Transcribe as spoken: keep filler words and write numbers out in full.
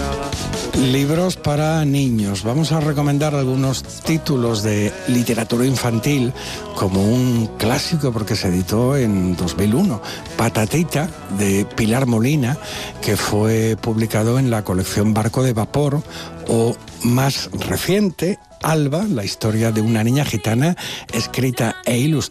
Libros para niños. Vamos a recomendar algunos títulos de literatura infantil como un clásico porque se editó en dos mil uno, Patatita, de Pilar Molina, que fue publicado en la colección Barco de Vapor, o más reciente, Alba, la historia de una niña gitana escrita e ilustrada